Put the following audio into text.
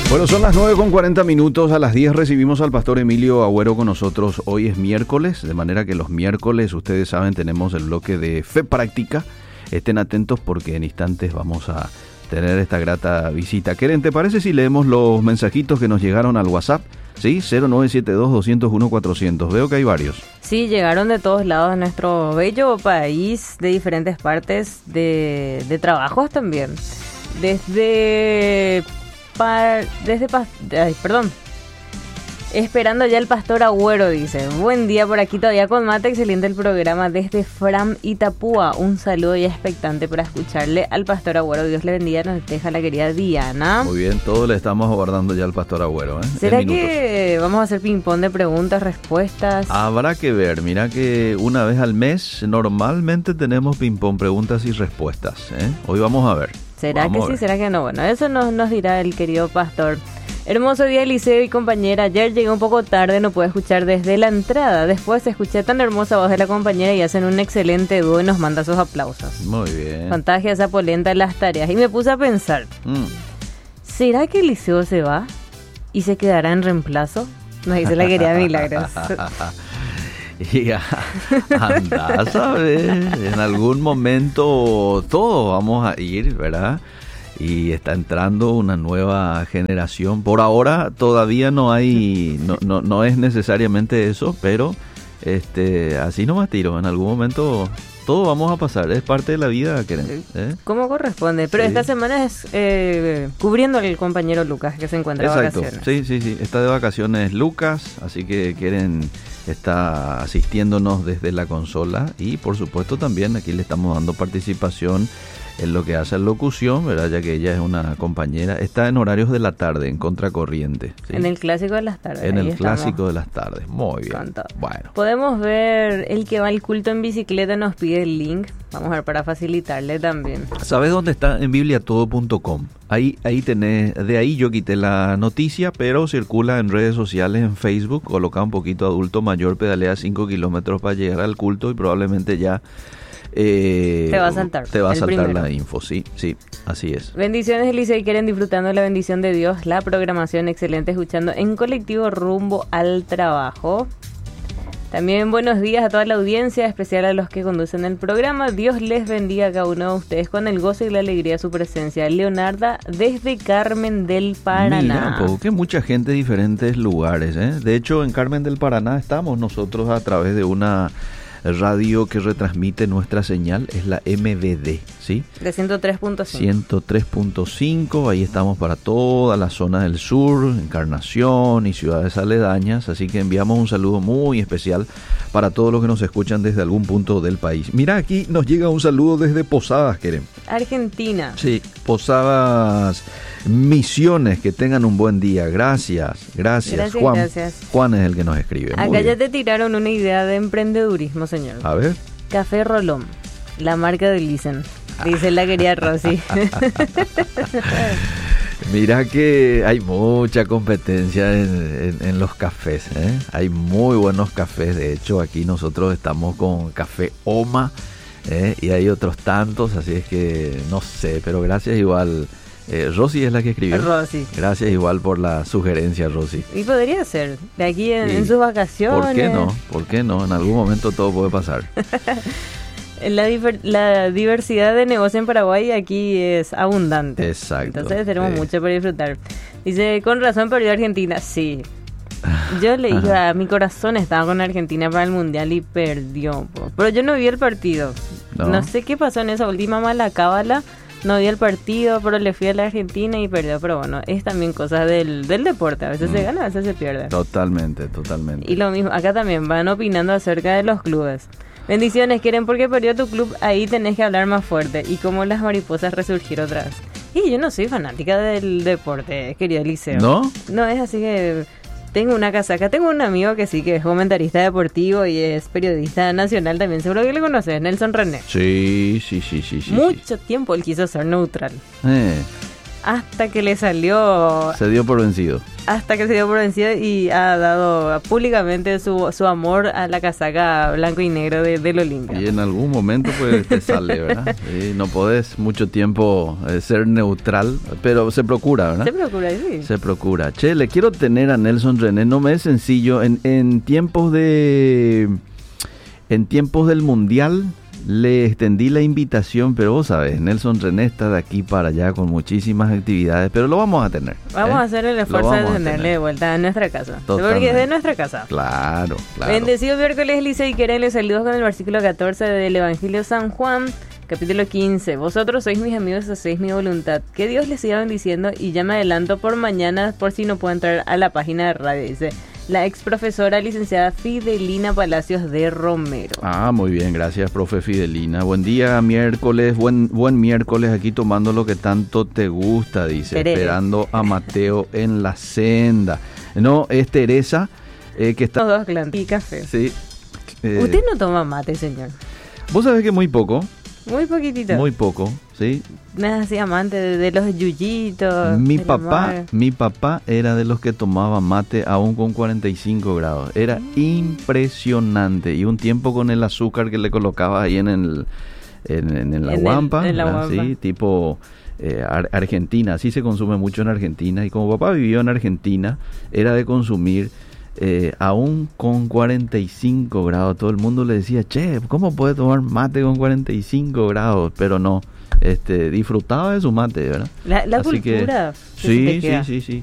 Bueno, son las 9:40. A las 10 recibimos al pastor Emilio Agüero con nosotros. Hoy es miércoles, de manera que los miércoles, ustedes saben, tenemos el bloque de Fe Práctica. Estén atentos porque en instantes vamos a tener esta grata visita. Keren, ¿te parece si leemos los mensajitos que nos llegaron al WhatsApp? Sí, 0972-201-400. Veo que hay varios. Sí, llegaron de todos lados de nuestro bello país, de diferentes partes de trabajos también. Esperando ya el pastor Agüero, dice. Buen día por aquí todavía con mate, excelente el programa desde Fram Itapúa. Un saludo ya expectante para escucharle al pastor Agüero. Dios le bendiga, nos deja la querida Diana. Muy bien, todos le estamos aguardando ya al pastor Agüero. ¿Será que vamos a hacer ping-pong de preguntas, respuestas? Habrá que ver, mira que una vez al mes normalmente tenemos ping-pong, preguntas y respuestas. Hoy vamos a ver. ¿Será que sí? ¿Será que no? Bueno, eso nos dirá el querido pastor. Hermoso día, Eliseo y compañera. Ayer llegué un poco tarde, no pude escuchar desde la entrada. Después escuché tan hermosa voz de la compañera y hacen un excelente dúo y nos manda sus aplausos. Muy bien. Contagia esa polenta en las tareas. Y me puse a pensar, ¿será que Eliseo se va y se quedará en reemplazo? Nos dice la querida Milagros. Y anda a saber, en algún momento todos vamos a ir, ¿verdad? Y está entrando una nueva generación. Por ahora todavía no hay, no es necesariamente eso, pero así nomás tiro. En algún momento todos vamos a pasar, es parte de la vida, Keren. ¿Cómo corresponde? Pero sí. Esta semana es cubriendo al compañero Lucas, que se encuentra de vacaciones. Sí, está de vacaciones Lucas, así que Keren está asistiéndonos desde la consola y por supuesto también aquí le estamos dando participación en lo que hace a locución, ¿verdad? Ya que ella es una compañera, está en horarios de la tarde, en contracorriente. ¿Sí? En el clásico de las tardes. En el clásico de las tardes, muy bien. Bueno. Podemos ver, el que va al culto en bicicleta nos pide el link, vamos a ver para facilitarle también. ¿Sabes dónde está? En bibliatodo.com. Ahí tenés, de ahí yo quité la noticia, pero circula en redes sociales, en Facebook, coloca un poquito adulto mayor, pedalea 5 kilómetros para llegar al culto y probablemente ya te va a saltar la info, sí, así es. Bendiciones, Eliseo, y quieren disfrutando la bendición de Dios, la programación excelente, escuchando en colectivo rumbo al trabajo. También buenos días a toda la audiencia, especial a los que conducen el programa. Dios les bendiga a cada uno de ustedes con el gozo y la alegría de su presencia. Leonarda desde Carmen del Paraná. Mira, que mucha gente de diferentes lugares, De hecho, en Carmen del Paraná estamos nosotros a través de una radio que retransmite nuestra señal, es la MVD, ¿sí? De 103.5. 103.5, ahí estamos para toda la zona del sur, Encarnación y ciudades aledañas, así que enviamos un saludo muy especial para todos los que nos escuchan desde algún punto del país. Mira, aquí nos llega un saludo desde Posadas, Keren. Argentina. Sí, Posadas Misiones, que tengan un buen día. Gracias, Juan. Gracias. Juan es el que nos escribe. Acá ya te tiraron una idea de emprendedurismo, señor. A ver. Café Rolón, la marca de Listen, dice la querida Rosy. Mira que hay mucha competencia en los cafés, Hay muy buenos cafés. De hecho, aquí nosotros estamos con Café Oma, y hay otros tantos, así es que no sé, pero gracias igual. Rosy es la que escribió. Rosy. Gracias igual por la sugerencia, Rosy. Y podría ser, de aquí en sus vacaciones. ¿Por qué no? En algún momento todo puede pasar. La diversidad de negocio en Paraguay aquí es abundante. Exacto. Entonces tenemos mucho para disfrutar. Dice, con razón perdió Argentina. Sí. Yo le dije, mi corazón estaba con Argentina para el Mundial y perdió. Pero yo no vi el partido. No sé qué pasó en esa última mala cábala. No vi el partido, pero le fui a la Argentina y perdió. Pero bueno, es también cosa del deporte. A veces se gana, a veces se pierde. Totalmente. Y lo mismo, acá también van opinando acerca de los clubes. Bendiciones, quieren porque perdió tu club, ahí tenés que hablar más fuerte. Y cómo las mariposas resurgir otra vez. Y yo no soy fanática del deporte, querido Eliseo. ¿No? No, es así que tengo una casaca. Tengo un amigo que sí, que es comentarista deportivo y es periodista nacional también. Seguro que le conoces, Nelson René. Sí. Mucho tiempo él quiso ser neutral. hasta que le salió... Se dio por vencido. Hasta que se dio por vencido y ha dado públicamente su amor a la casaca blanco y negro del Olimpia. Y en algún momento pues te sale, ¿verdad? Sí, no podés mucho tiempo ser neutral, pero se procura, ¿verdad? Se procura, sí. Se procura. Che, le quiero tener a Nelson René, no me es sencillo. En tiempos del Mundial le extendí la invitación, pero vos sabés, Nelson René está de aquí para allá con muchísimas actividades, pero lo vamos a tener. Vamos a hacer el esfuerzo de tenerle de vuelta a nuestra casa. Totalmente. Porque es de nuestra casa. Claro, claro. Bendecido miércoles, Licey Querele, saludos con el versículo 14 del Evangelio San Juan, capítulo 15. Vosotros sois mis amigos, hacéis mi voluntad. Que Dios les siga bendiciendo, y ya me adelanto por mañana, por si no puedo entrar a la página de radio, dice la ex profesora licenciada Fidelina Palacios de Romero. Ah, muy bien, gracias, profe Fidelina. Buen día, miércoles, buen miércoles, aquí tomando lo que tanto te gusta, dice, esperando a Mateo en la senda. No, es Teresa, que está... Los dos y café. Sí. Usted no toma mate, señor. Vos sabés que muy poco. Muy poquitito. Muy poco, sí. No es así amante de los yuyitos. Mi papá era de los que tomaba mate aún con 45 grados. Era impresionante. Y un tiempo con el azúcar que le colocaba ahí en la guampa. Sí, tipo Argentina. Así se consume mucho en Argentina. Y como papá vivió en Argentina, era de consumir... aún con 45 grados, todo el mundo le decía, che, ¿cómo puede tomar mate con 45 grados? Pero no, disfrutaba de su mate, ¿verdad? La cultura. Que, sí.